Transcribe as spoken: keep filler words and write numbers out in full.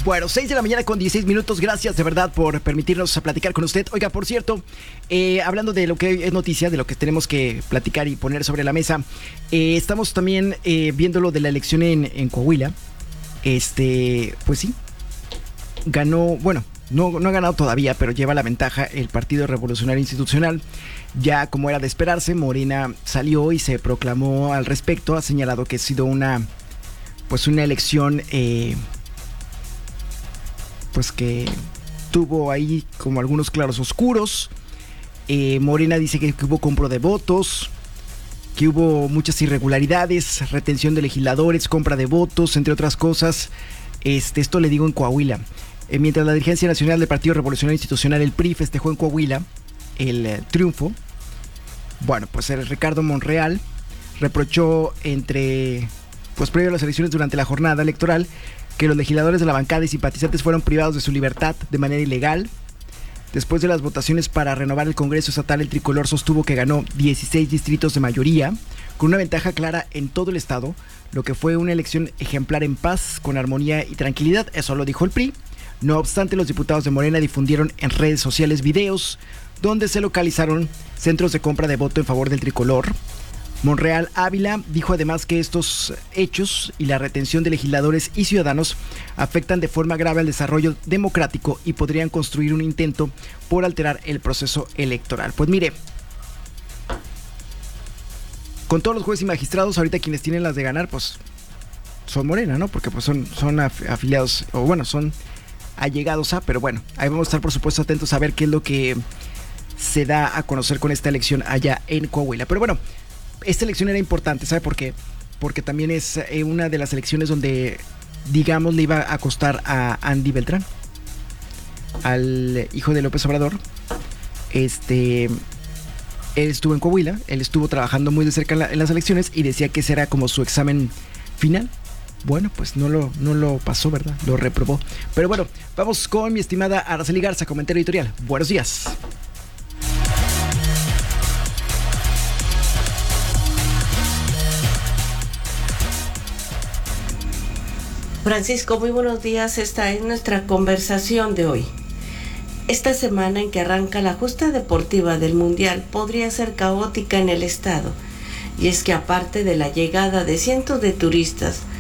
Bueno, seis de la mañana con dieciséis minutos. Gracias de verdad por permitirnos platicar con usted. Oiga, por cierto, eh, hablando de lo que es noticia, de lo que tenemos que platicar y poner sobre la mesa, eh, estamos también eh, viendo lo de la elección en, en Coahuila. Este, pues sí, ganó, bueno, no, no ha ganado todavía, pero lleva la ventaja el Partido Revolucionario Institucional. Ya como era de esperarse, Morena salió y se proclamó al respecto. Ha señalado que ha sido una, pues una elección, eh, pues que tuvo ahí como algunos claros oscuros. Eh, Morena dice que, que hubo compro de votos, que hubo muchas irregularidades, retención de legisladores, compra de votos, entre otras cosas. Este, esto le digo en Coahuila. Eh, mientras la dirigencia nacional del Partido Revolucionario Institucional, el P R I, festejó en Coahuila el eh, triunfo. Bueno, pues el Ricardo Monreal reprochó entre, pues previo a las elecciones durante la jornada electoral, que los legisladores de la bancada y simpatizantes fueron privados de su libertad de manera ilegal. Después de las votaciones para renovar el Congreso Estatal, el tricolor sostuvo que ganó dieciséis distritos de mayoría, con una ventaja clara en todo el estado, lo que fue una elección ejemplar en paz, con armonía y tranquilidad. Eso lo dijo el P R I. No obstante, los diputados de Morena difundieron en redes sociales videos donde se localizaron centros de compra de voto en favor del tricolor. Monreal Ávila dijo además que estos hechos y la retención de legisladores y ciudadanos afectan de forma grave al desarrollo democrático y podrían construir un intento por alterar el proceso electoral. Pues mire, con todos los jueces y magistrados, ahorita quienes tienen las de ganar, pues son Morena, ¿no? Porque pues son, son afiliados, o bueno, son allegados a, pero bueno, ahí vamos a estar por supuesto atentos a ver qué es lo que se da a conocer con esta elección allá en Coahuila. Pero bueno, esta elección era importante, ¿sabe por qué? Porque también es eh, una de las elecciones donde, digamos, le iba a costar a Andy Beltrán, al hijo de López Obrador. Este, él estuvo en Coahuila, él estuvo trabajando muy de cerca en, la, en las elecciones y decía que ese era como su examen final. Bueno, pues no lo, no lo pasó, ¿verdad? Lo reprobó. Pero bueno, vamos con mi estimada Araceli Garza, comentario editorial. Buenos días. Francisco, muy buenos días. Esta es nuestra conversación de hoy. Esta semana en que arranca la justa deportiva del Mundial podría ser caótica en el estado. Y es que aparte de la llegada de cientos de turistas